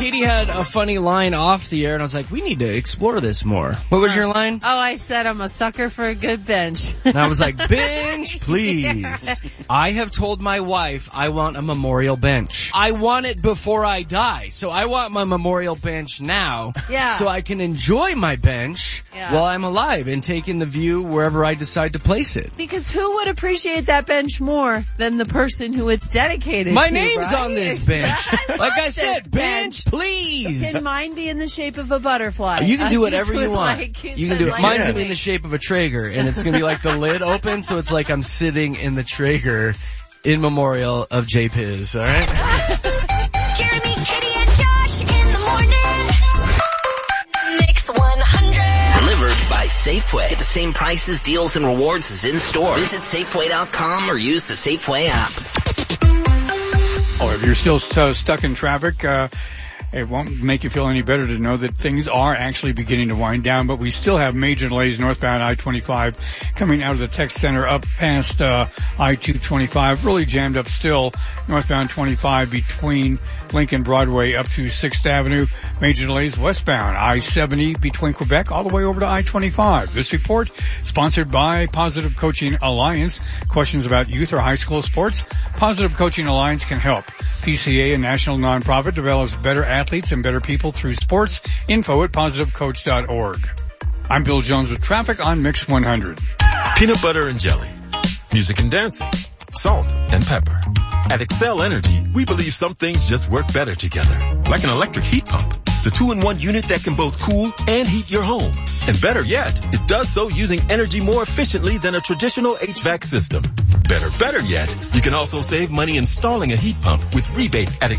Katie had a funny line off the air, and I was like, we need to explore this more. What was your line? Oh, I said I'm a sucker for a good bench. And I was like, bench, please. I have told my wife I want a memorial bench. I want it before I die, so I want my memorial bench now. Yeah. So I can enjoy my bench while I'm alive and take in the view wherever I decide to place it. Because who would appreciate that bench more than the person who it's dedicated My to, name's right? on this bench. Like I said, this bench, please. Can mine be in the shape of a butterfly? You can do whatever you want. You can do it. Mine's in the shape of a Traeger, and it's going to be like the lid open, so it's like I'm sitting in the Traeger in memorial of J. Piz, all right? Jeremy, Katie, and Josh in the morning. Mix 100. Delivered by Safeway. Get the same prices, deals, and rewards as in-store. Visit Safeway.com or use the Safeway app. Or if you're still stuck in traffic, it won't make you feel any better to know that things are actually beginning to wind down, but we still have major delays northbound I-25 coming out of the tech center up past I-225. Really jammed up still northbound 25 between Lincoln Broadway up to 6th Avenue. Major delays westbound I-70 between Quebec all the way over to I-25. This report sponsored by Positive Coaching Alliance. Questions about youth or high school sports? Positive Coaching Alliance can help. PCA, a national nonprofit, develops better athletes and better people through sports. Info at positivecoach.org. I'm Bill Jones with traffic on Mix 100. Peanut butter and jelly, music and dancing, salt and pepper. At Excel Energy, we believe some things just work better together, like an electric heat pump. The 2-in-1 unit that can both cool and heat your home. And better yet, it does so using energy more efficiently than a traditional HVAC system. Better yet, you can also save money installing a heat pump with rebates at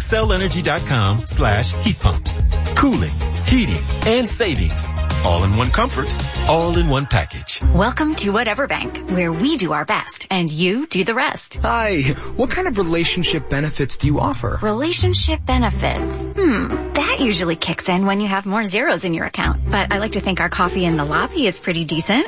excelergy.com/heat pumps. Cooling, heating, and savings. All in one comfort, all in one package. Welcome to Whatever Bank, where we do our best and you do the rest. Hi, what kind of relationship benefits do you offer? Relationship benefits? That usually kicks in when you have more zeros in your account. But I like to think our coffee in the lobby is pretty decent.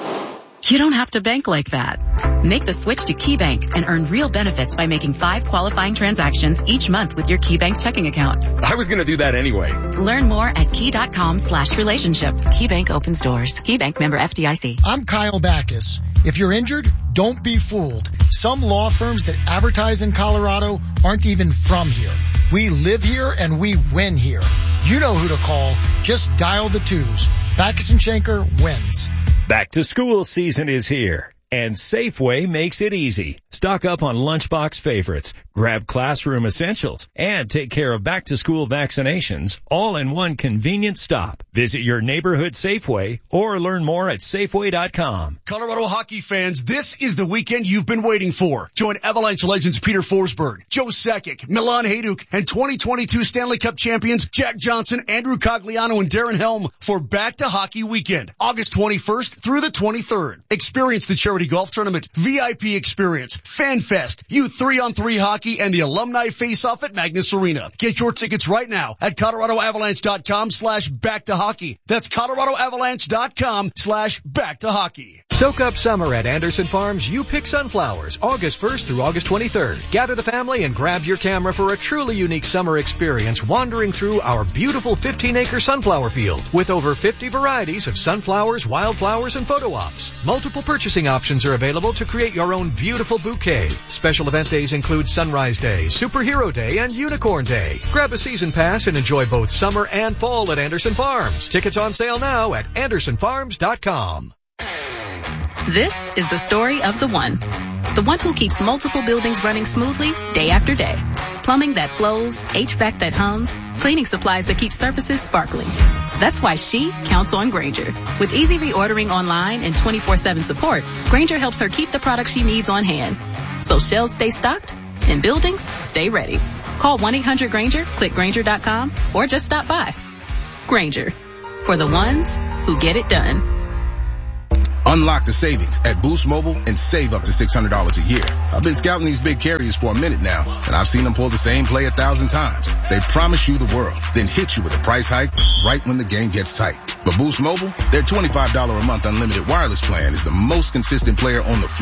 You don't have to bank like that. Make the switch to KeyBank and earn real benefits by making 5 qualifying transactions each month with your KeyBank checking account. I was going to do that anyway. Learn more at key.com/relationship. KeyBank opens doors. KeyBank member FDIC. I'm Kyle Backus. If you're injured, don't be fooled. Some law firms that advertise in Colorado aren't even from here. We live here and we win here. You know who to call. Just dial the 2s. Backus and Schenker wins. Back to school season is here, and Safeway makes it easy. Stock up on lunchbox favorites, grab classroom essentials, and take care of back-to-school vaccinations all in one convenient stop. Visit your neighborhood Safeway or learn more at Safeway.com. Colorado hockey fans, this is the weekend you've been waiting for. Join Avalanche legends Peter Forsberg, Joe Sakic, Milan Hajduk, and 2022 Stanley Cup champions Jack Johnson, Andrew Cogliano, and Darren Helm for Back to Hockey Weekend, August 21st through the 23rd. Experience the charity golf tournament, VIP experience, Fan Fest, Youth 3-on-3 hockey, and the Alumni Face-Off at Magnus Arena. Get your tickets right now at ColoradoAvalanche.com/back-to-hockey. That's ColoradoAvalanche.com/back-to-hockey. Soak up summer at Anderson Farms You Pick Sunflowers, August 1st through August 23rd. Gather the family and grab your camera for a truly unique summer experience wandering through our beautiful 15-acre sunflower field with over 50 varieties of sunflowers, wildflowers, and photo ops. Multiple purchasing options are available to create your own beautiful bouquet. Special event days include Sunrise Day, Superhero Day, and Unicorn Day. Grab a season pass and enjoy both summer and fall at Anderson Farms. Tickets on sale now at AndersonFarms.com. This is the story of the one who keeps multiple buildings running smoothly day after day. Plumbing that flows, HVAC that hums, cleaning supplies that keep surfaces sparkling. That's why she counts on Grainger. With easy reordering online and 24/7 support, Grainger helps her keep the products she needs on hand. So shelves stay stocked and buildings stay ready. Call 1-800-GRAINGER, click Grainger.com, or just stop by. Grainger, for the ones who get it done. Unlock the savings at Boost Mobile and save up to $600 a year. I've been scouting these big carriers for a minute now, and I've seen them pull the same play 1,000 times. They promise you the world, then hit you with a price hike right when the game gets tight. But Boost Mobile, their $25 a month unlimited wireless plan is the most consistent player on the floor.